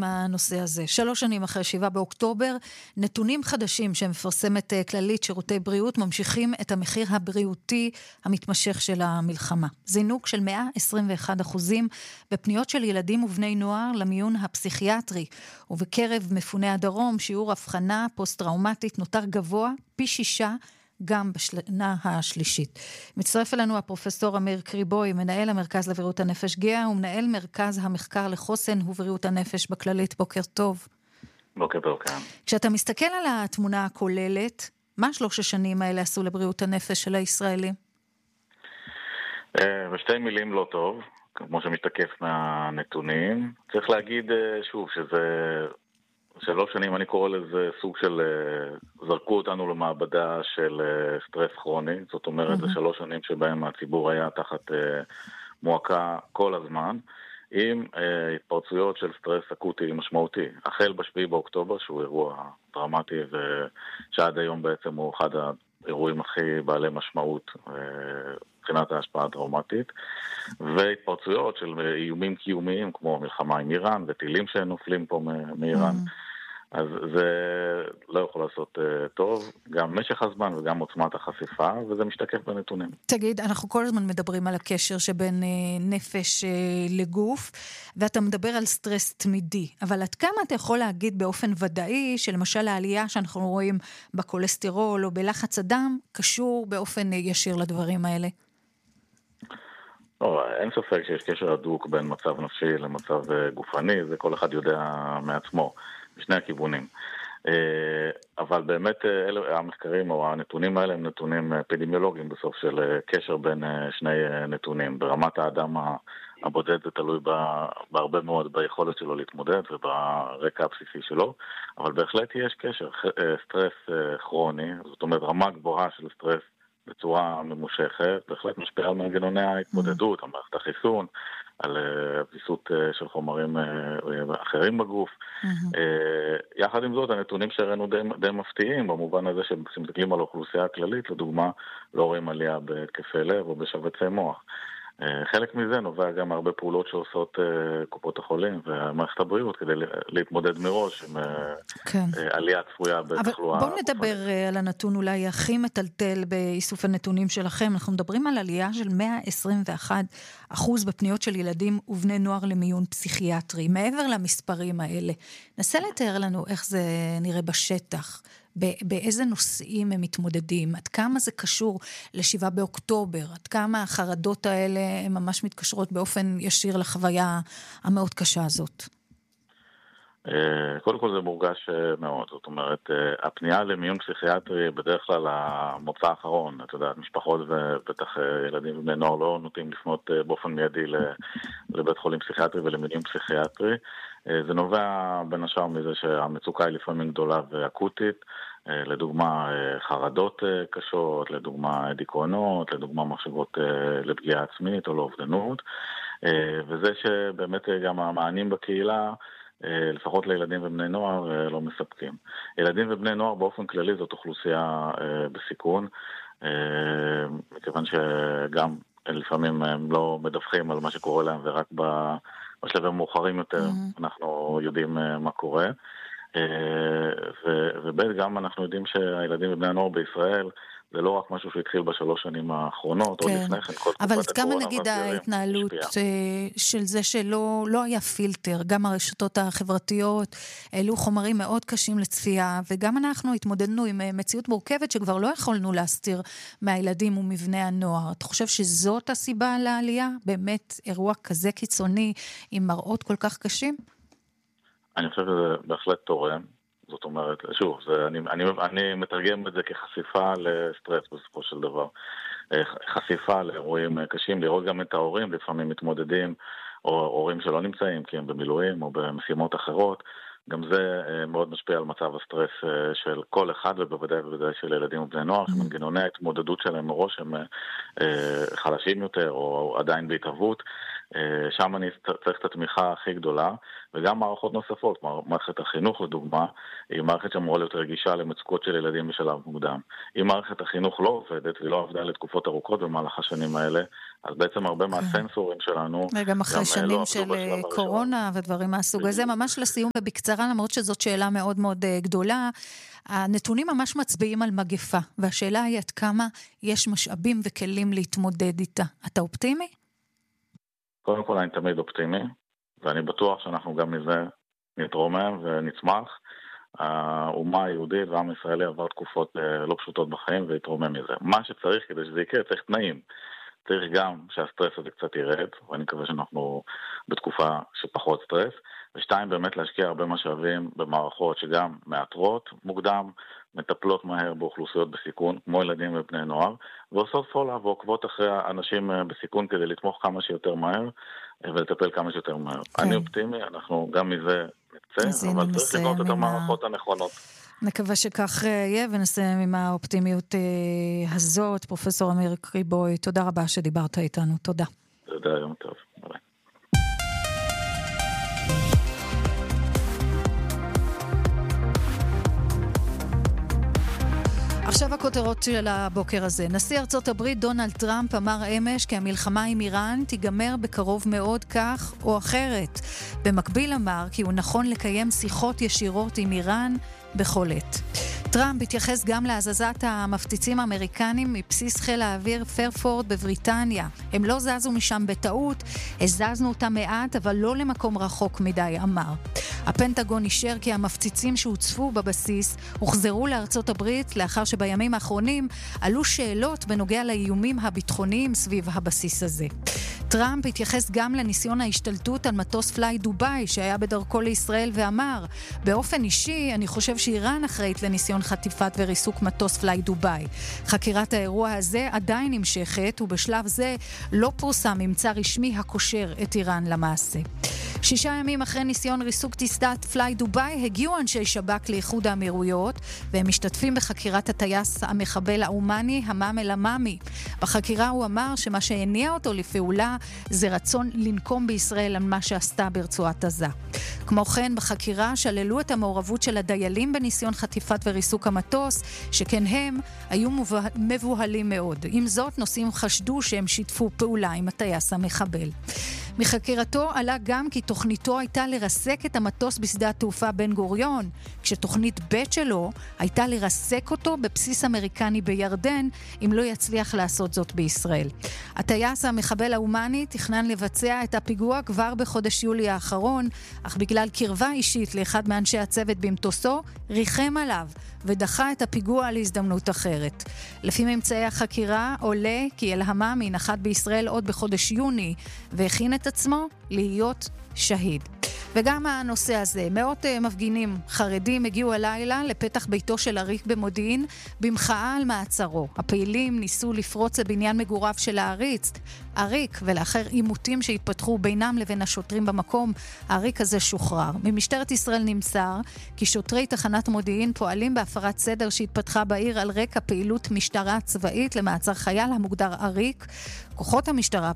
עם הנושא הזה. 3 שנים אחרי 7 באוקטובר, נתונים חדשים שמפרסמת כללית שירותי בריאות ממשיכים את המחיר הבריאותי המתמשך של המלחמה. זינוק של 121% בפניות של ילדים ובני נוער למיון הפסיכיאטרי, ובקרב מפוני הדרום שיעור הבחנה פוסט-טראומטית נותר גבוה פי 6 גם בשנה השלישית. מצטרף אלינו הפרופסור אמיר קריבוי, מנהל המרכז לבריאות הנפש גאה, ומנהל מרכז המחקר לחוסן ובריאות הנפש בכללית. בוקר טוב. בוקר טוב, כאן. כשאתה מסתכל על התמונה הכוללת, מה 3 השנים האלה עשו לבריאות הנפש של הישראלים? בשתי מילים לא טוב, כמו שמשתקף מהנתונים. צריך להגיד שוב שזה 3 שנים, אני קורא לזה סוג של, זרקו אותנו למעבדה של סטרס כרוני, זאת אומרת, זה 3 שנים שבהם הציבור היה תחת מועקה כל הזמן, עם התפרצויות של סטרס אקוטי משמעותי. החל ב7 באוקטובר, שהוא אירוע דרמטי, ושעד היום בעצם הוא אחד האירועים הכי בעלי משמעות מבחינת ההשפעה הדרמטית, והתפרצויות של איומים קיומיים, כמו מלחמה עם איראן, וטילים שנופלים פה מאיראן. אז זה לא יכול לעשות טוב, גם משך הזמן וגם עוצמת החשיפה, וזה משתקף בנתונים. תגיד, אנחנו כל הזמן מדברים על הקשר שבין נפש לגוף, ואתה מדבר על סטרס תמידי, אבל עד כמה אתה יכול להגיד באופן ודאי, שלמשל העלייה שאנחנו רואים בקולסטרול או בלחץ הדם, קשור באופן ישיר לדברים האלה? לא, אין ספק שיש קשר הדוק בין מצב נפשי למצב גופני, זה כל אחד יודע מעצמו. בשני הכיוונים. אבל באמת המחקרים או הנתונים האלה הם נתונים אפידמיולוגיים בסוף של קשר בין שני נתונים. ברמת האדם הבודד זה תלוי בהרבה מאוד ביכולת שלו להתמודד וברקע הבסיסי שלו, אבל בהחלט יש קשר. סטרס כרוני, זאת אומרת רמה גבוהה של סטרס בצורה ממושכת, בהחלט משפיע על מנגנוני ההתמודדות, על מערכת החיסון, על ויסות של חומרים אחרים בגוף. יחד עם זאת, הנתונים שראינו די מפתיעים, במובן הזה שמסתכלים על האוכלוסייה הכללית, לדוגמה, לא רואים עלייה בהתקפי לב או בשבצי מוח. חלק מזה נובע גם הרבה פעולות שעושות קופות החולים ומערכת הבריאות כדי להתמודד מראש עם עלייה צפויה בתחלואה. אבל בואו נדבר על הנתון אולי הכי מטלטל באיסוף הנתונים שלכם. אנחנו מדברים על עלייה של 121% בפניות של ילדים ובני נוער למיון פסיכיאטרי. מעבר למספרים האלה, נסה לתאר לנו איך זה נראה בשטח. באיזה נושאים הם מתמודדים, עד כמה זה קשור ל7 באוקטובר, עד כמה החרדות האלה הן ממש מתקשרות באופן ישיר לחוויה המאוד קשה הזאת. קודם כל זה מורגש מאוד, זאת אומרת, הפנייה למיון פסיכיאטרי בדרך כלל המוצא האחרון, אתה יודע, משפחות ובטח ילדים ובני נוער לא נוטים לפנות באופן מיידי לבית חולים פסיכיאטרי ולמיון פסיכיאטרי. זה נובע בין השאר מזה שהמצוקה היא לפעמים גדולה ואקוטית, לדוגמה חרדות קשות, לדוגמה דיכאונות, לדוגמה מחשבות לפגיעה עצמית או לאובדנות, וזה שבאמת גם המענים בקהילה, לפחות לילדים ובני נוער, לא מספקים. ילדים ובני נוער באופן כללי זאת אוכלוסייה בסיכון, מכיוון שגם לפעמים הם לא מדווחים על מה שקורה להם, ורק בשלבים מאוחרים יותר אנחנו יודעים מה קורה. ובית גם אנחנו יודעים שהילדים ובני הנוער בישראל זה לא רק משהו שהתחיל ב3 שנים האחרונות, או לפני כן, אבל כמה נגיד ההתנהלות של זה שלא היה פילטר, גם הרשתות החברתיות, אלו חומרים מאוד קשים לצפייה, וגם אנחנו התמודדנו עם מציאות מורכבת שכבר לא יכולנו להסתיר מהילדים ומבני הנוער. אתה חושב שזאת הסיבה לעלייה? באמת אירוע כזה קיצוני עם מראות כל כך קשים? אני חושב שזה בהחלט תורם. זאת אומרת, שוב, אני מתרגם את זה כחשיפה לסטרס בסופו של דבר. חשיפה לאירועים קשים, לראות גם את ההורים, לפעמים מתמודדים, או הורים שלא נמצאים, כי הם במילואים או במשימות אחרות. גם זה מאוד משפיע על מצב הסטרס של כל אחד, ובוודאי של ילדים ובני נוער, שמנגנוני ההתמודדות שלהם מראש הם חלשים יותר, או עדיין בהתהוות. שם אני צריך את התמיכה הכי גדולה, וגם מערכות נוספות, מערכת החינוך לדוגמה, היא מערכת שאמורה להיות רגישה למצוקות של ילדים בשלב מוקדם. אם מערכת החינוך לא עובדת, והיא לא עבדה לתקופות ארוכות במהלך השנים האלה, אז בעצם הרבה מהסנסורים שלנו... וגם אחרי שנים של קורונה ודברים מהסוג הזה, ממש לסיום ובקצרה, למרות שזאת שאלה מאוד מאוד גדולה, הנתונים ממש מצביעים על מגפה, והשאלה היא עד כמה יש משאבים וכלים להתמודד איתה. אתה אופטימי? קודם כל אני תמיד אופטימי, ואני בטוח שאנחנו גם מזה נתרומם ונצמח. האומה היהודית והעם הישראלי עבר תקופות לא פשוטות בחיים והתרומם מזה. מה שצריך כדי שזה יקרה, צריך תנאים. צריך גם שהסטרס הזה קצת ירד, ואני מקווה שאנחנו בתקופה שפחות סטרס. ושתיים, באמת להשקיע הרבה משאבים במערכות שגם מאתרות מוקדם, מטפלות מהר באוכלוסיות בסיכון, כמו ילדים ובני נוער, ועושות פולאפ ועוקבות אחרי האנשים בסיכון כדי לתמוך כמה שיותר מהר, ולטפל כמה שיותר מהר. אני אופטימי, אנחנו גם מזה נצא, אבל צריך לבנות את המערכות הנכונות. נקווה שכך יהיה, ונסיים עם האופטימיות הזאת. פרופסור אמיר קריבוי, תודה רבה שדיברת איתנו. תודה. תודה, יום טוב. ביי. עכשיו הכותרות של הבוקר הזה. נשיא ארצות הברית דונלד טראמפ אמר אמש כי המלחמה עם איראן תיגמר בקרוב מאוד כך או אחרת. במקביל אמר כי הוא נכון לקיים שיחות ישירות עם איראן בכל עת. טראמפ התייחס גם להזזת המפציצים האמריקנים מבסיס חיל האוויר פרפורד בבריטניה. הם לא זזו משם בטעות, הזזנו אותם מעט, אבל לא למקום רחוק מדי, אמר. הפנטגון אישר כי המפציצים שהוצפו בבסיס הוחזרו לארצות הברית לאחר שבימים האחרונים עלו שאלות בנוגע לאיומים הביטחוניים סביב הבסיס הזה. טראמפ התייחס גם לניסיון ההשתלטות על מטוס פליי דוביי שהיה בדרכו לישראל ואמר, באופן אישי אני חושב שאיראן אחראית לניסיון חטיפת וריסוק מטוס פליי דוביי. חקירת האירוע הזה עדיין נמשכת ובשלב זה לא פורסם ממצא רשמי הקושר את איראן למעשה. 6 ימים אחרי ניסיון ריסוק טיסת פליי דוביי הגיעו אנשי שב"כ לאיחוד האמירויות והם משתתפים בחקירת הטייס המחבל האומני המאם אל-עמאמי. בחקירה הוא אמר שמה שהניע אותו לפעולה זה רצון לנקום בישראל על מה שעשתה ברצועת עזה. כמו כן בחקירה שללו את המעורבות של הדיילים בניסיון חטיפת וריסוק המטוס, שכן הם היו מבוהלים מאוד. עם זאת נוסעים חשדו שהם שיתפו פעולה עם הטייס המחבל. מחקירתו עלה גם כי תוכניתו הייתה לרסק את המטוס בשדה התעופה בן גוריון, כשתוכנית ב' שלו הייתה לרסק אותו בבסיס אמריקני בירדן, אם לא יצליח לעשות זאת בישראל. הטייס המחבל האומני תכנן לבצע את הפיגוע כבר בחודש יולי האחרון, אך בגלל קרבה אישית לאחד מאנשי הצוות במטוסו, ריחם עליו ודחה את הפיגוע להזדמנות אחרת. לפי ממצאי החקירה עולה כי אל-עמאמי נחת בישראל עוד בחודש יוני והכין את עצמו להיות שהיד. וגם הנושא הזה, מאות מפגינים חרדים הגיעו הלילה לפתח ביתו של אריק במודיעין במחאה על מעצרו. הפעילים ניסו לפרוץ לבניין מגוריו של העריץ, אריק, ולאחר עימותים שהתפתחו בינם לבין השוטרים במקום, האריק הזה שוחרר. ממשטרת ישראל נמסר כי שוטרי תחנת מודיעין פועלים בהפרת סדר שהתפתחה בעיר על רקע פעילות משטרה צבאית למעצר חייל המוגדר אריק. כוחות המשטרה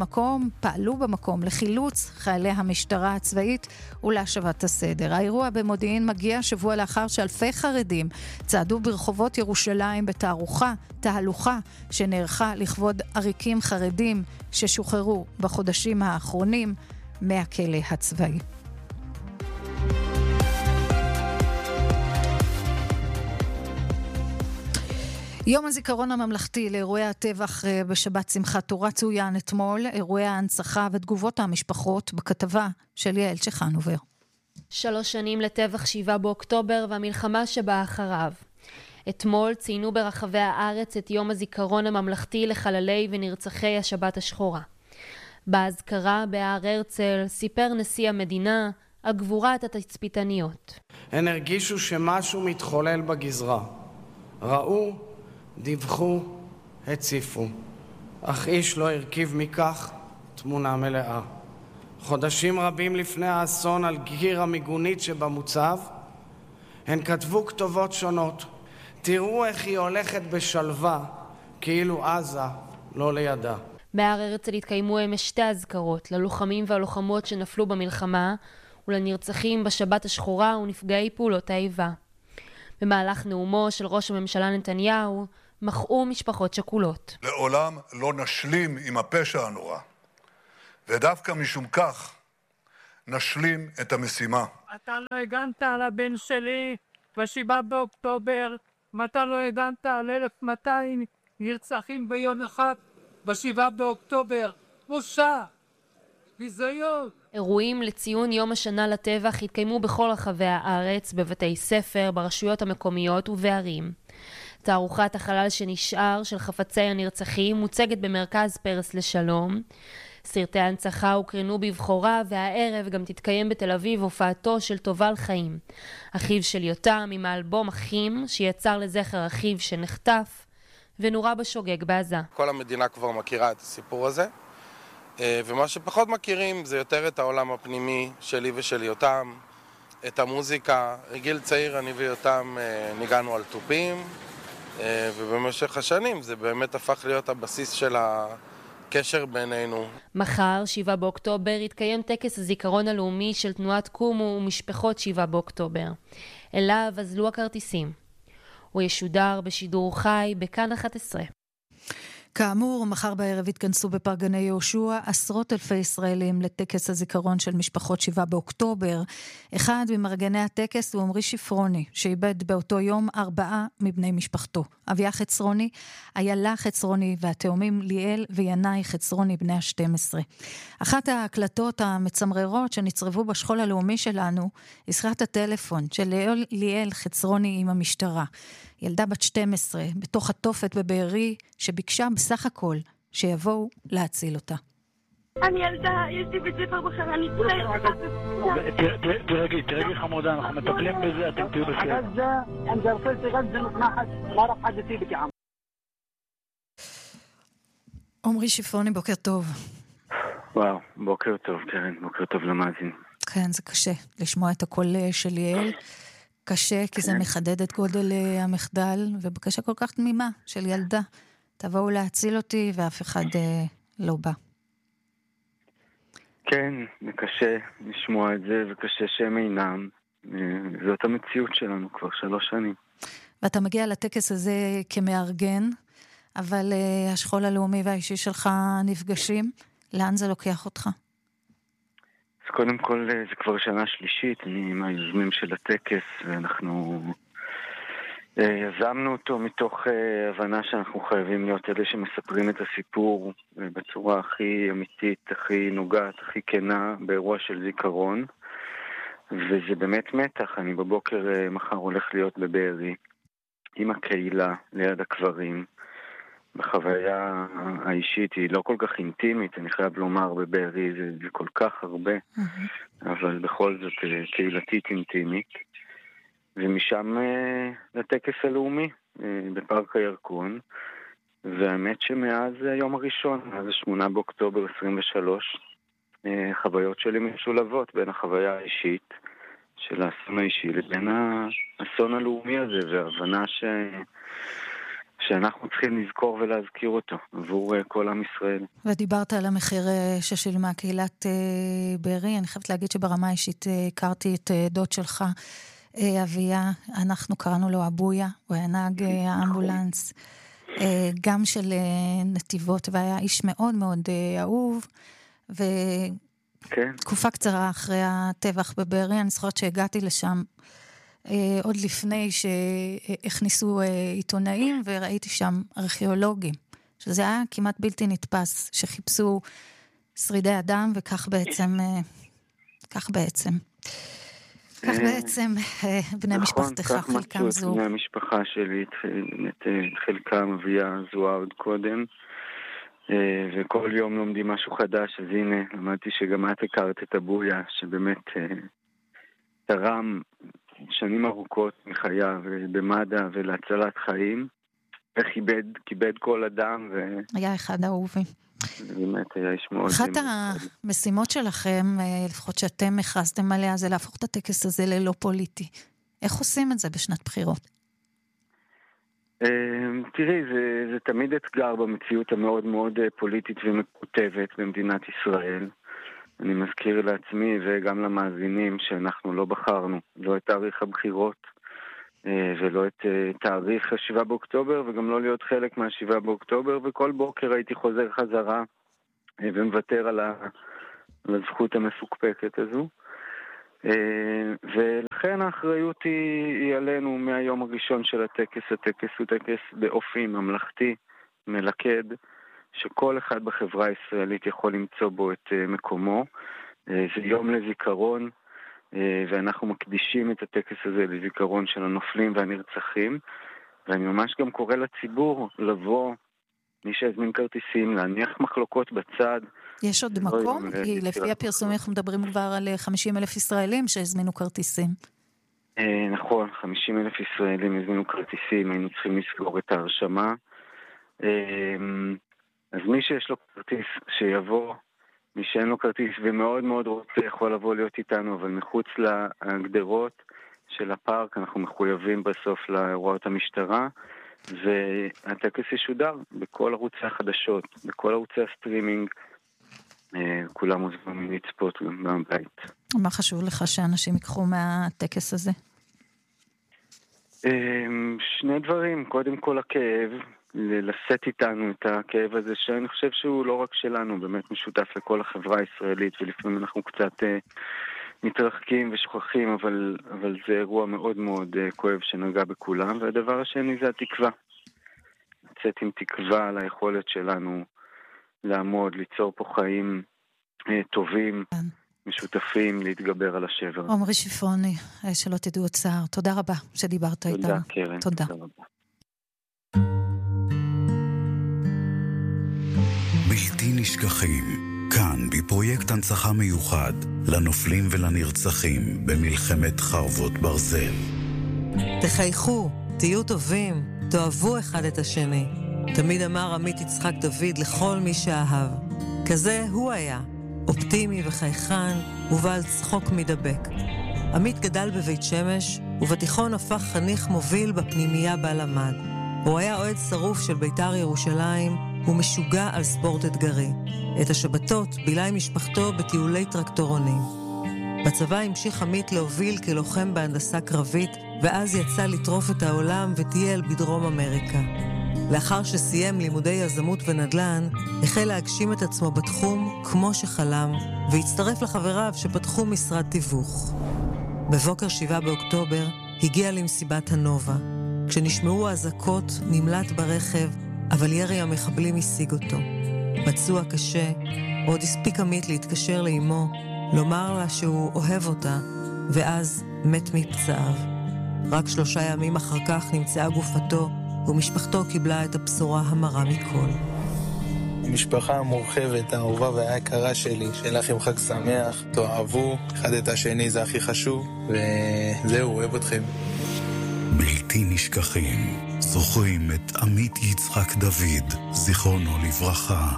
פעלו במקום לחילוץ חיילי המשטרה הצבאית ולהשבת הסדר. האירוע במודיעין מגיע שבוע לאחר שאלפי חרדים צעדו ברחובות ירושלים תהלוכה שנערכה לכבוד עריקים חרדים ששוחררו בחודשים האחרונים מהכלא הצבאי. יום הזיכרון הממלכתי לאירועי הטבח בשבת שמחת תורה צוין אתמול, אירועי ההנצחה ותגובות המשפחות בכתבה של יעל צ'חנובר. 3 שנים לטבח 7 באוקטובר והמלחמה שבאה אחריו. אתמול ציינו ברחבי הארץ את יום הזיכרון הממלכתי לחללי ונרצחי השבת השחורה. בהזכרה בהר הרצל סיפר נשיא המדינה על גבורת התצפיתניות. הן הרגישו שמשהו מתחולל בגזרה. ראו, דיווחו, הציפו. אך איש לא הרכיב מכך תמונה מלאה. חודשים רבים לפני האסון על גיר המיגונית שבמוצב, הן כתבו כתובות שונות. תראו איך היא הולכת בשלווה, כאילו עזה לא לידה. בהר הרצל התקיימו אמש 2 אזכרות ללוחמים והלוחמות שנפלו במלחמה ולנרצחים בשבת השחורה ונפגעי פעולות האיבה. במהלך נאומו של ראש הממשלה נתניהו מחאו משפחות שכולות. לעולם לא נשלים עם הפשע הנורא, ודווקא משום כך נשלים את המשימה. אתה לא הגנת על הבן שלי ב7 באוקטובר, אתה לא הגנת על 1,200 נרצחים ביום אחד ב7 באוקטובר. בושה, ביזיון. אירועים לציון יום השנה לטבח התקיימו בכל רחבי הארץ, בבתי ספר, ברשויות המקומיות ובערים. תערוכת החלל שנשאר של חפצי הנרצחים מוצגת במרכז פרס לשלום. סרטי ההנצחה הוקרנו בבחורה, והערב גם תתקיים בתל אביב הופעתו של תובל חיים, אחיו של יותם, עם האלבום אחים שיצר לזכר אחיו שנחטף ונורה בשוגג בעזה. כל המדינה כבר מכירה את הסיפור הזה, ומה שפחות מכירים זה יותר את העולם הפנימי שלי ושל יותם, את המוזיקה. בגיל צעיר אני ויותם ניגענו על טופים, ובמשך השנים זה באמת הפך להיות הבסיס של הקשר בינינו. מחר, 7 באוקטובר, יתקיים טקס הזיכרון הלאומי של תנועת קומו ומשפחות 7 באוקטובר. אליו אזלו הכרטיסים. הוא ישודר בשידור חי בכאן 11. כאמור, מחר בערב התכנסו בפארק גני יהושע עשרות אלפי ישראלים לטקס הזיכרון של משפחות 7 באוקטובר. אחד ממארגני הטקס הוא עמרי שפרוני, שאיבד באותו יום 4 מבני משפחתו. אביה חצרוני, איילה חצרוני והתאומים ליאל וינאי חצרוני בני ה-12. אחת ההקלטות המצמררות שנצרבו בשכול הלאומי שלנו היא שיחת הטלפון של ליאל חצרוני עם המשטרה. ילדה בת 12 בתוך התופת בבארי שביקשה בסך הכל שיבואו להציל אותה. אני ילדה, יש לי בית ספר בחר, אני תרגי חמודה, אנחנו מטפלים בזה, אתם תהיו בסדר. עמרי שפרוני, בוקר טוב. וואו, בוקר טוב קרן, בוקר טוב למאזין. כן, זה קשה לשמוע את הקול של ליאל. קשה, כי זה מחדד את גודל המחדל, ובקשה כל כך תמימה של ילדה. תבואו להציל אותי, ואף אחד לא בא. כן, זה קשה לשמוע את זה, וקשה שהם אינם. זאת המציאות שלנו כבר 3 שנים. ואתה מגיע לטקס הזה כמארגן, אבל השכול הלאומי והאישי שלך נפגשים. לאן זה לוקח אותך? אז קודם כל, זה כבר שנה שלישית, אני מהיוזמים של הטקס, ואנחנו יזמנו אותו מתוך הבנה שאנחנו חייבים להיות אלה שמספרים את הסיפור בצורה הכי אמיתית, הכי נוגעת, הכי כנה, באירוע של זיכרון. וזה באמת מתח, אני בבוקר מחר הולך להיות בבארי, עם הקהילה, ליד הקברים. בחוויה האישית היא לא כל כך אינטימית, אני חייב לומר בבארי זה כל כך הרבה, אבל בכל זאת קהילתית אינטימית. ומשם לטקס הלאומי בפארק הירקון, והאמת שמאז היום הראשון, מאז 8 באוקטובר 23, חוויות שלי משולבות בין החוויה האישית של האסון האישי לבין האסון הלאומי הזה, והבנה שאנחנו צריכים לזכור ולהזכיר אותו עבור כל עם ישראל. ודיברת על המחיר ששילמה קהילת בארי. אני חייבת להגיד שברמה האישית הכרתי את דוד שלך, אביה, אנחנו קראנו לו אבויה, הוא היה נהג האמבולנס, גם של נתיבות, והיה איש מאוד מאוד אהוב, ותקופה קצרה אחרי הטבח בבארי, אני זוכרת שהגעתי לשם, עוד לפני שהכניסו עיתונאים, וראיתי שם ארכיאולוגים, שזה היה כמעט בלתי נתפס, שחיפשו שרידי אדם, וכך בעצם בני משפחתך, חלקם זו. בני המשפחה שלי, את חלקם אביה זוהה עוד קודם, וכל יום לומדים משהו חדש, אז הנה, למדתי שגם את הכרת את אבויה, שבאמת תרם שנים ארוכות מחייו במד"א ולהצלת חיים, וכיבד כל אדם. היה אחד האהובים. באמת היה איש מאוד. אחת המשימות שלכם, לפחות שאתם הכרזתם עליה, זה להפוך את הטקס הזה ללא פוליטי. איך עושים את זה בשנת בחירות? תראי, זה תמיד אתגר במציאות המאוד מאוד פוליטית ומקוטבת במדינת ישראל. אני מזכיר לעצמי וגם למאזינים שאנחנו לא בחרנו, לא את תאריך הבחירות ולא את תאריך ה-7 באוקטובר וגם לא להיות חלק מה-7 באוקטובר, וכל בוקר הייתי חוזר חזרה ומוותר על הזכות המפוקפקת הזו. ולכן האחריות היא עלינו מהיום הראשון של הטקס. הטקס הוא טקס באופי ממלכתי, מלכד, שכל אחד בחברה הישראלית יכול למצוא בו את מקומו. זה יום לזיכרון, ואנחנו מקדישים את הטקס הזה לזיכרון של הנופלים והנרצחים, ואני ממש גם קורא לציבור לבוא, מי שהזמין כרטיסים, להניח מחלוקות בצד. יש עוד מקום? כי לפי הפרסומים אנחנו מדברים כבר על 50,000 ישראלים שהזמינו כרטיסים. נכון, 50,000 ישראלים הזמינו כרטיסים, היינו צריכים לסגור את ההרשמה. אז מי שיש לו כרטיס שיבוא, מי שאין לו כרטיס ומאוד מאוד רוצה יכול לבוא להיות איתנו, אבל מחוץ להגדרות של הפארק אנחנו מחויבים בסוף להוראות המשטרה, והטקס ישודר בכל ערוצי החדשות, בכל ערוצי הסטרימינג, כולם מוזמנים לצפות גם בבית. מה חשוב לך שאנשים ייקחו מהטקס הזה? שני דברים, קודם כל הכאב, לשאת איתנו את הכאב הזה, שאני חושב שהוא לא רק שלנו, באמת משותף לכל החברה הישראלית, ולפעמים אנחנו קצת מתרחקים ושוכחים, אבל זה אירוע מאוד מאוד כואב שנגע בכולם. והדבר השני זה התקווה. לצאת עם תקווה על היכולת שלנו לעמוד, ליצור פה חיים טובים, משותפים, להתגבר על השבר. עומרי שיפוני, שלא תדעו צער. תודה רבה שדיברת איתנו. תודה, קרן. תודה. בלתי נשכחים, כאן בפרויקט הנצחה מיוחד לנופלים ולנרצחים במלחמת חרבות ברזל. תחייכו, תהיו טובים, תאהבו אחד את השני. תמיד אמר עמית יצחק דוד לכל מי שאהב. כזה הוא היה, אופטימי וחייכן ובעל צחוק מדבק. עמית גדל בבית שמש ובתיכון הפך חניך מוביל בפנימייה בה למד. הוא היה אוהד שרוף של בית"ר ירושלים ומשוגע על ספורט אתגרי. את השבתות בילה עם משפחתו בטיולי טרקטורונים. בצבא המשיך עמית להוביל כלוחם בהנדסה קרבית, ואז יצא לטרוף את העולם וטייל בדרום אמריקה. לאחר שסיים לימודי יזמות ונדל"ן, החל להגשים את עצמו בתחום כמו שחלם, והצטרף לחבריו שפתחו משרד תיווך. בבוקר 7 באוקטובר הגיע למסיבת הנובה. כשנשמעו האזעקות נמלט ברכב, אבל ירי המחבלים השיג אותו. פצוע קשה, עוד הספיק עמית להתקשר לאמו, לומר לה שהוא אוהב אותה, ואז מת מפצעיו. רק 3 ימים אחר כך נמצאה גופתו, ומשפחתו קיבלה את הבשורה המרה מכל. המשפחה המורחבת, האהובה והיקרה שלי, שלכם חג שמח, תאהבו אחד את השני, זה הכי חשוב, וזהו, אוהב אתכם. בלתי נשכחים, זוכרים את עמית יצחק דוד, זיכרונו לברכה.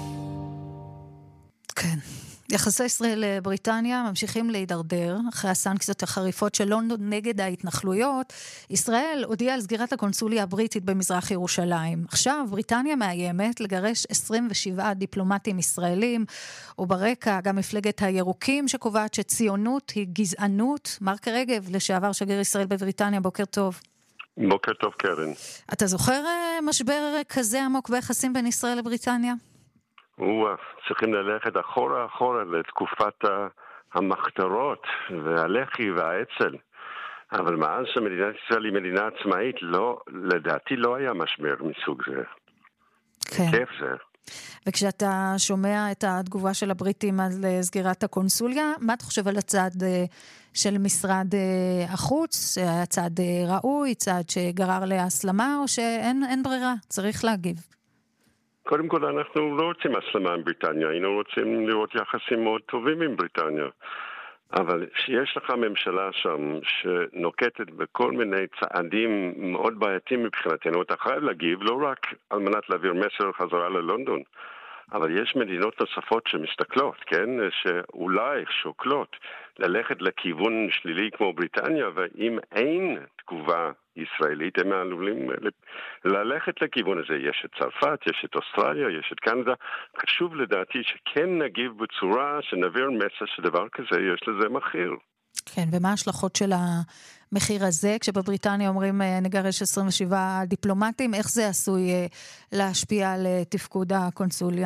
כן. יחסי ישראל לבריטניה ממשיכים להידרדר. אחרי הסנקציות החריפות של לונדון נגד ההתנחלויות, ישראל הודיעה על סגירת הקונסוליה הבריטית במזרח ירושלים. עכשיו בריטניה מאיימת לגרש 27 דיפלומטים ישראלים, וברקע גם מפלגת הירוקים שקובעת שציונות היא גזענות. מרק רגב, לשעבר שגריר ישראל בבריטניה, בוקר טוב. בוקר טוב קרן. אתה זוכר משבר כזה עמוק ביחסים בין ישראל לבריטניה? צריכים ללכת אחורה לתקופת המחתרות והלח"י והאצ"ל. אבל מאז שמדינת ישראל היא מדינה עצמאית, לדעתי לא היה משבר מסוג זה. כן. כיף זה. וכשאתה שומע את התגובה של הבריטים על סגירת הקונסוליה, מה אתה חושב על הצעד של משרד החוץ? היה צעד ראוי, צעד שגרר להסלמה, או שאין ברירה, צריך להגיב? קודם כל, אנחנו לא רוצים הסלמה עם בריטניה, היינו רוצים לראות יחסים מאוד טובים עם בריטניה. אבל שיש לך ממשלה שם שנוקטת בכל מיני צעדים מאוד בעייתיים מבחינתנו, אתה חייב להגיב, לא רק על מנת להעביר מסר חזרה ללונדון, אבל יש מדינות נוספות שמסתכלות, כן? שאולי שוקלות ללכת לכיוון שלילי כמו בריטניה, ואם אין תגובה ישראלית, הם עלולים ללכת לכיוון הזה. יש את צרפת, יש את אוסטרליה, יש את קנדה. חשוב לדעתי שכן נגיב בצורה שנעביר מסר שדבר כזה יש לזה מחיר. כן, ומה ההשלכות של המחיר הזה? כשבבריטניה אומרים נגרש 27 דיפלומטים, איך זה עשוי להשפיע על תפקוד הקונסוליה?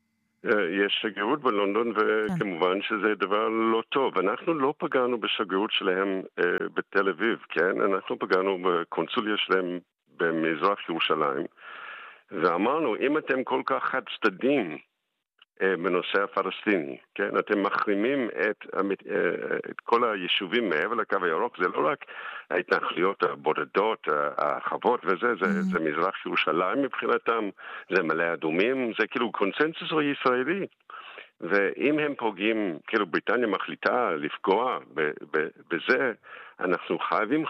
יש שגרירות בלונדון, וכמובן שזה דבר לא טוב. אנחנו לא פגענו בשגרירות שלהם בתל אביב, כן? אנחנו פגענו בקונסוליה שלהם במזרח ירושלים, ואמרנו, אם אתם כל כך חד צדדים בנושא הפלסטיני, כן? אתם מחרימים את כל היישובים מעבר לקו הירוק, זה לא רק ההתנחלויות הבודדות, החוות וזה, זה מזרח ירושלים מבחינתם, זה מלא אדומים, זה כאילו קונסנזוס ישראלי. ואם הם פוגעים, כאילו בריטניה מחליטה לפגוע בזה, אנחנו חייבים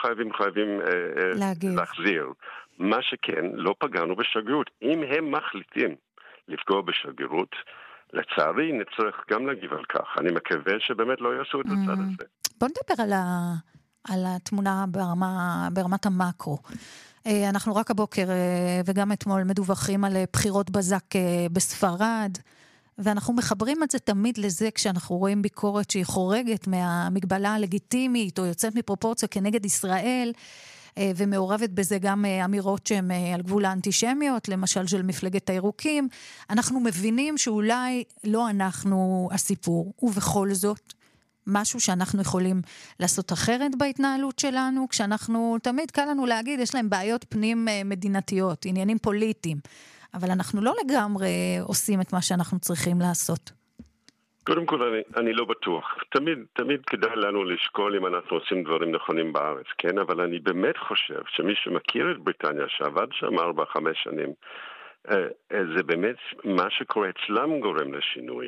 להחזיר. מה שכן, לא פגענו בשגרירות. אם הם מחליטים לפגוע בשגרירות, לצערי נצטרך גם להגיב על כך. אני מקווה שבאמת לא יעשו את הצד הזה. בוא נדבר על התמונה ברמת המקרו. אנחנו רק הבוקר וגם אתמול מדווחים על בחירות בזק בספרד, ואנחנו מחברים את זה תמיד לזה כשאנחנו רואים ביקורת שהיא חורגת מהמגבלה הלגיטימית או יוצאת מפרופורציה כנגד ישראל, ומעורבת בזה גם אמירות שהן על גבול האנטישמיות, למשל של מפלגת הירוקים. אנחנו מבינים שאולי לא אנחנו הסיפור, ובכל זאת משהו שאנחנו יכולים לעשות אחרת בהתנהלות שלנו, כשאנחנו תמיד קל לנו להגיד, יש להם בעיות פנים מדינתיות, עניינים פוליטיים, אבל אנחנו לא לגמרי עושים את מה שאנחנו צריכים לעשות. קודם כל, אני לא בטוח. תמיד כדאי לנו לשקול אם אנחנו עושים דברים נכונים בארץ, כן? אבל אני באמת חושב שמי שמכיר את בריטניה, שעבד שם 4-5 שנים, זה באמת מה שקורה אצלם גורם לשינוי.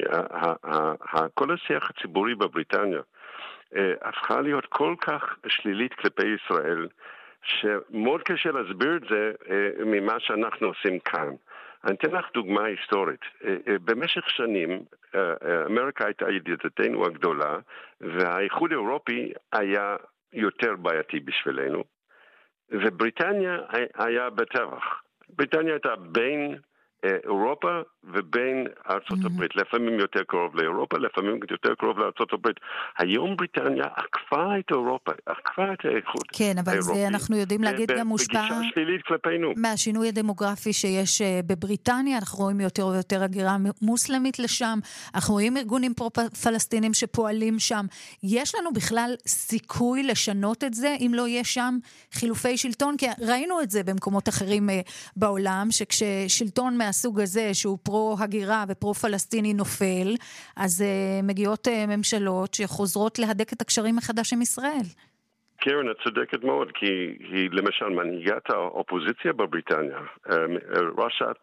כל השיח הציבורי בבריטניה הפכה להיות כל כך שלילית כלפי ישראל, שמאוד קשה להסביר את זה ממה שאנחנו עושים כאן. אני אתן לך דוגמה היסטורית. במשך שנים, אמריקה הייתה ידידתנו הגדולה, והאיחוד האירופי היה יותר בעייתי בשבילנו, ובריטניה היה בטווח. בריטניה הייתה בין אירופה ובין ארצות הברית. לפעמים יותר קרוב לאירופה, לפעמים יותר קרוב לארצות הברית. היום בריטניה עקפה את אירופה, עקפה את האיחוד. כן, אבל זה אנחנו יודעים להגיד גם מושפע מהשינוי הדמוגרפי שיש בבריטניה. אנחנו רואים יותר ויותר הגירה מוסלמית לשם. אנחנו רואים ארגונים פלסטינים שפועלים שם. יש לנו בכלל סיכוי לשנות את זה אם לא יהיה שם חילופי שלטון? כי ראינו את זה במקומות אחרים בעולם, שכששלטון מהסוג הזה שהוא פרו-הגירה ופרו-פלסטיני נופל, אז מגיעות ממשלות שחוזרות להדק את הקשרים מחדש עם ישראל. קרן, את צודקת מאוד, כי היא למשל מנהיגת האופוזיציה בבריטניה, ראשת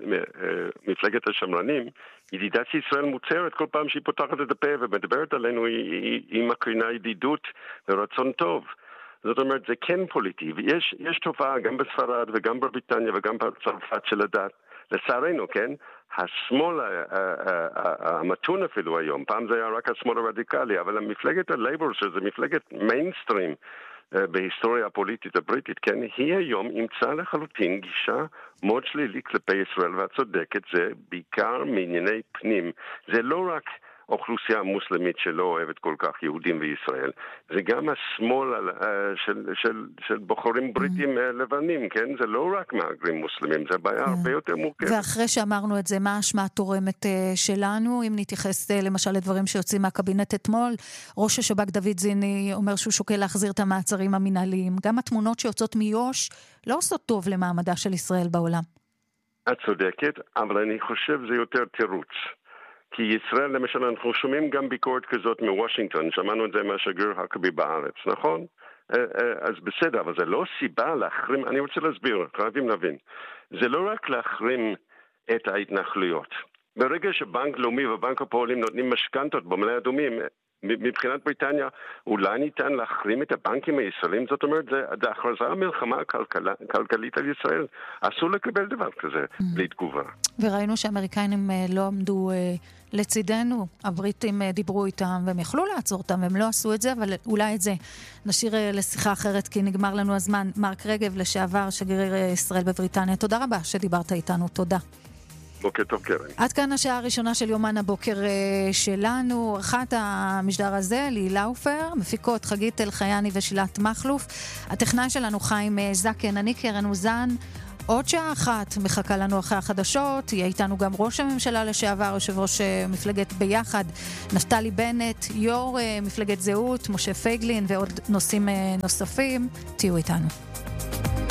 מפלגת השמרנים, ידידת ישראל מוצהרת כל פעם שהיא פותחת את הפה ומדברת עלינו, היא מקרינה ידידות ורצון טוב. זאת אומרת, זה כן פוליטי, ויש תופעה גם בספרד וגם בבריטניה וגם בצרפת של הדת, לצערנו, כן? השמאל המתון אפילו היום, פעם זה היה רק השמאל הרדיקלי, אבל המפלגת הלייבור, שזה מפלגת מיינסטרים בהיסטוריה הפוליטית הבריטית, כן? היא היום אימצה לחלוטין גישה מאוד שלילית כלפי ישראל, והצודקת זה בעיקר מענייני פנים. זה לא רק אוכלוסייה מוסלמית שלא אוהבת כל כך יהודים וישראל. זה גם השמאל של בוחרים בריטים לבנים, כן? זה לא רק מהגרים מוסלמים, זה בעיה הרבה יותר מורכבת. ואחרי שאמרנו את זה, מה האשמה התורמת שלנו? אם נתייחס למשל לדברים שיוצאים מהקבינט אתמול, ראש השב"כ דוד זיני אומר שהוא שוקל להחזיר את המעצרים המנהליים. גם התמונות שיוצאות מיוש לא עושות טוב למעמדה של ישראל בעולם. את צודקת, אבל אני חושב זה יותר תירוץ. כי ישראל, למשל, אנחנו שומעים גם ביקורת כזאת מוושינגטון, שמענו את זה מהשגריר הקבי בארץ, נכון? אז בסדר, אבל זה לא סיבה להחרים, אני רוצה להסביר, חייבים להבין. זה לא רק להחרים את ההתנחלויות. ברגע שבנק לאומי ובנק הפועלים נותנים משכנתות במלא אדומים, מבחינת בריטניה, אולי ניתן להחרים את הבנקים הישראלים, זאת אומרת, זה הכרזה על מלחמה כלכלית על ישראל. אסור לקבל דבר כזה בלי תגובה. וראינו שהאמריקאים לא עמדו לצידנו, הבריטים דיברו איתם והם יכלו לעצור אותם, הם לא עשו את זה, אבל אולי את זה נשאיר לשיחה אחרת, כי נגמר לנו הזמן. מרק רגב, לשעבר שגריר ישראל בבריטניה, תודה רבה שדיברת איתנו, תודה. בוקר טוב, קרן. עד כאן השעה הראשונה של יומן הבוקר שלנו. ערכת המשדר הזה, לי לאופר, מפיקות חגית אלחייני ושילת מחלוף. הטכנאי שלנו חיים זקן, אני קרן אוזן. עוד שעה אחת מחכה לנו אחרי החדשות, יהיה איתנו גם ראש הממשלה לשעבר, יושב ראש מפלגת ביחד, נפתלי בנט, יו"ר מפלגת זהות, משה פייגלין ועוד נושאים נוספים. תהיו איתנו.